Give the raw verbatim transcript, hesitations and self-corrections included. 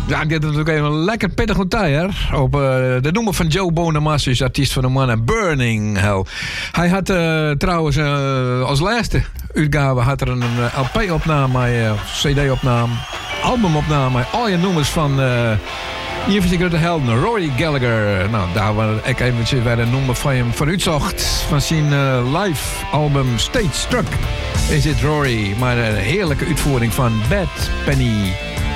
Ja, dit is natuurlijk even een lekker pittig notair. Op uh, de noemer van Joe Bonamassa, artiest van de mannen Burning Hell. Hij had uh, trouwens uh, als laatste uitgave had er een uh, L P-opname, uh, C D-opname, albumopname, al je nummers van uh, hier van de helden, Rory Gallagher. Nou, daar was ik eventjes weer een nummer van hem van uitzocht. Van zijn uh, live album Stage Struck is dit Rory. Maar een heerlijke uitvoering van Bad Penny